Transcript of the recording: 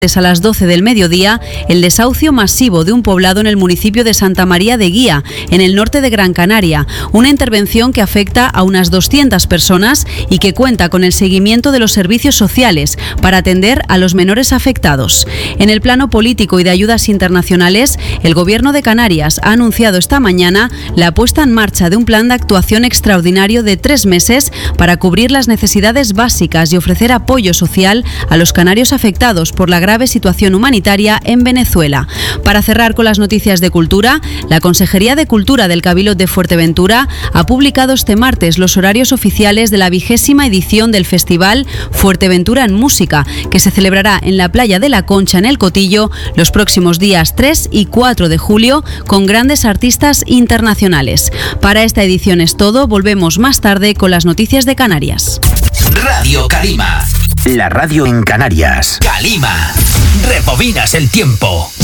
a las 12 del mediodía, el desahucio masivo de un poblado en el municipio de Santa María de Guía, en el norte de Gran Canaria. Una intervención que afecta a unas 200 personas y que cuenta con el seguimiento de los servicios sociales para atender a los menores afectados. En el plano político y de ayudas internacionales, el Gobierno de Canarias ha anunciado esta mañana la puesta en marcha de un plan de actuación extraordinario de 3 meses para cubrir las necesidades básicas y ofrecer apoyo social a los canarios afectados por la grave situación humanitaria en Venezuela. Para cerrar con las noticias de cultura, la Consejería de Cultura del Cabildo de Fuerteventura ha publicado este martes los horarios oficiales de la 20ª edición del Festival Fuerteventura en Música, que se celebrará en la playa de La Concha, en El Cotillo, los próximos días 3 y 4 de julio, con grandes artistas internacionales. Para esta edición es todo, volvemos más tarde con las noticias de Canarias. Radio Calima. La radio en Canarias. Calima. Rebobinas el tiempo.